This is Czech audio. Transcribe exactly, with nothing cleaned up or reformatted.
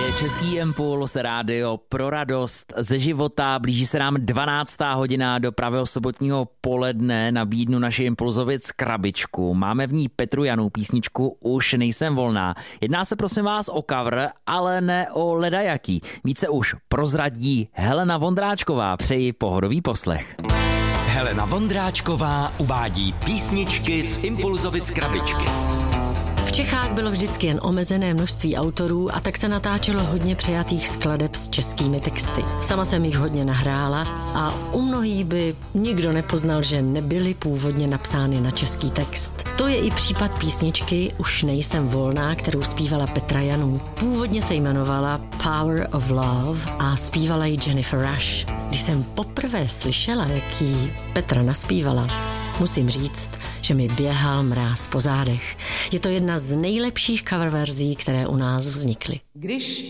Český Impuls, rádio pro radost ze života. Blíží se nám dvanáctá hodina do pravého sobotního poledne. Nabídnu naši Impulzovic krabičku. Máme v ní Petru Janu písničku Už nejsem volná. Jedná se prosím vás o cover, ale ne o ledajaký. Více už prozradí Helena Vondráčková. Přeji pohodový poslech. Helena Vondráčková uvádí písničky z Impulzovic krabičky. V Čechách bylo vždycky jen omezené množství autorů a tak se natáčelo hodně přejatých skladeb s českými texty. Sama jsem jich hodně nahrála a u mnohých by nikdo nepoznal, že nebyly původně napsány na český text. To je i případ písničky Už nejsem volná, kterou zpívala Petra Janů. Původně se jmenovala Power of Love a zpívala ji Jennifer Rush. Když jsem poprvé slyšela, jak ji Petra naspívala, musím říct, že mi běhal mráz po zádech. Je to jedna z nejlepších cover verzí, které u nás vznikly. Když